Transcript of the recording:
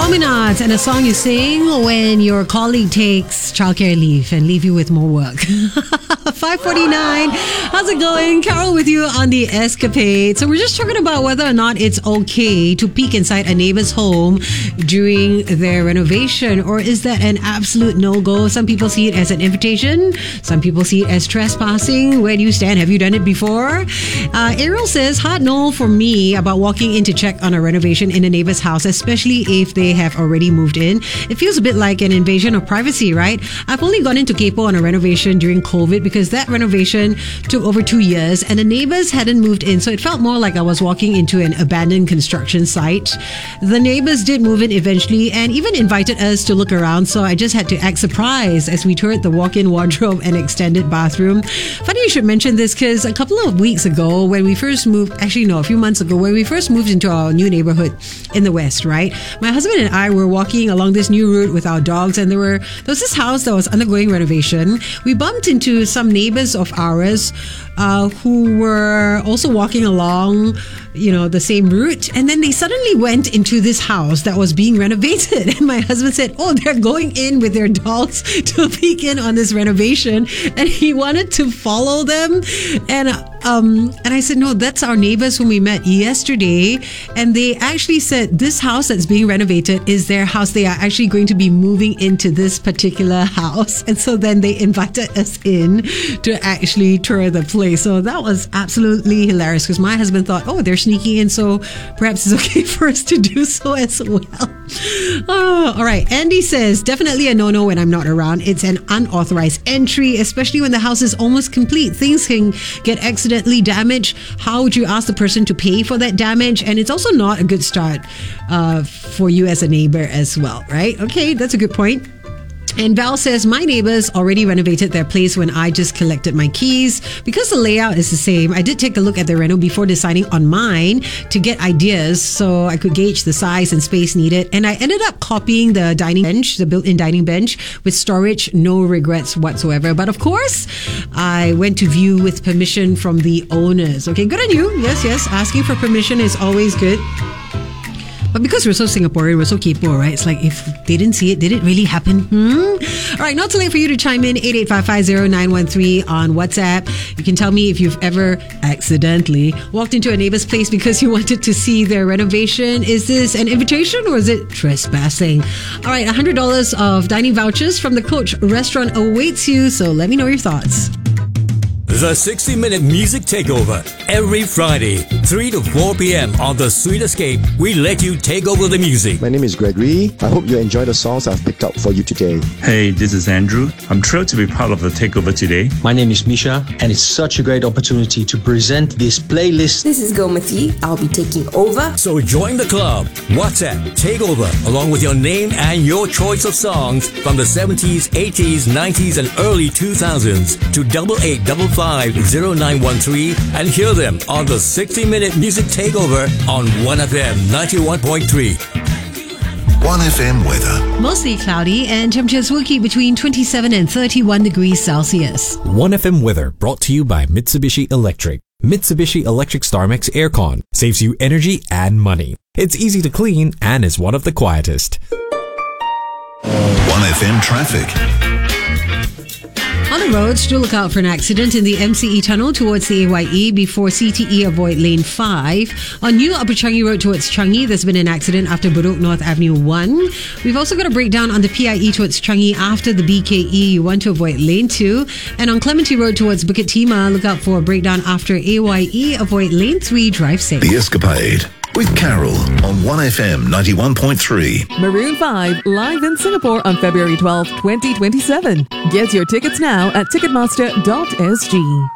Promenade and a song you sing when your colleague takes childcare leave and leave you with more work. 5:49. How's it going? Carol with you on the Escapade. So we're just talking about whether or not it's okay to peek inside a neighbor's home during their renovation, or is that an absolute no-go? Some people see it as an invitation. Some people see it as trespassing. Where do you stand? Have you done it before? Ariel says, hard no for me about walking in to check on a renovation in a neighbor's house, especially if they have already moved in. It feels a bit like an invasion of privacy, right? I've only gone into Kepo on a renovation during COVID because that renovation took over 2 years and the neighbors hadn't moved in, so it felt more like I was walking into an abandoned construction site. The neighbors did move in eventually and even invited us to look around, so I just had to act surprised as we toured the walk-in wardrobe and extended bathroom. Funny you should mention this because a couple of weeks ago when we first moved, actually no, a few months ago when we first moved into our new neighborhood in the West, right? My husband and I were walking along this new route with our dogs and there was this house that was undergoing renovation. We bumped into some neighbors of ours who were also walking along, the same route. And then they suddenly went into this house that was being renovated. And my husband said, oh, they're going in with their dogs to peek in on this renovation. And he wanted to follow them. And I said, no, that's our neighbors whom we met yesterday. And they actually said this house that's being renovated is their house. They are actually going to be moving into this particular house. And so then they invited us in to actually tour the place. So that was absolutely hilarious because my husband thought, oh, they're sneaking in, so perhaps it's okay for us to do so as well. Oh, all right. Andy says, definitely a no-no when I'm not around. It's an unauthorized entry, especially when the house is almost complete. Things can get accidentally damaged. How would you ask the person to pay for that damage? And it's also not a good start for you as a neighbor as well, right? Okay, that's a good point. And Val says, my neighbors already renovated their place when I just collected my keys. Because the layout is the same, I did take a look at the reno before deciding on mine to get ideas so I could gauge the size and space needed. And I ended up copying the dining bench, the built-in dining bench with storage, no regrets whatsoever. But of course, I went to view with permission from the owners. Okay, good on you. Yes. Asking for permission is always good. But because we're so Singaporean, we're so kepo, right? It's like, if they didn't see it, did it really happen? All right, not too late for you to chime in, 88550913 on WhatsApp. You can tell me if you've ever accidentally walked into a neighbor's place because you wanted to see their renovation. Is this an invitation or is it trespassing? All right, $100 of dining vouchers from the Coach restaurant awaits you, so let me know your thoughts. The 60-minute music takeover every Friday, 3 to 4 p.m. on The Sweet Escape. We let you take over the music. My name is Gregory. I hope you enjoy the songs I've picked out for you today. Hey, this is Andrew. I'm thrilled to be part of the takeover today. My name is Misha, and it's such a great opportunity to present this playlist. This is Gomati. I'll be taking over. So join the club. WhatsApp Takeover along with your name and your choice of songs from the 70s, 80s, 90s, and early 2000s to 88550913 and hear them on the 60-minute music takeover on 1FM 91.3. 1FM weather. Mostly cloudy and temperatures will keep between 27 and 31 degrees Celsius. 1FM weather brought to you by Mitsubishi Electric. Mitsubishi Electric StarMax Aircon saves you energy and money. It's easy to clean and is one of the quietest. 1FM traffic. On the roads, do look out for an accident in the MCE tunnel towards the AYE before CTE. Avoid lane 5. On New Upper Changi Road towards Changi, there's been an accident after Bedok North Avenue 1. We've also got a breakdown on the PIE towards Changi after the BKE. You want to avoid lane 2. And on Clementi Road towards Bukit Timah, look out for a breakdown after AYE. Avoid lane 3. Drive safe. The Escapade with Carol on 1FM 91.3. Maroon 5 live in Singapore on February 12, 2027. Get your tickets now at ticketmaster.sg.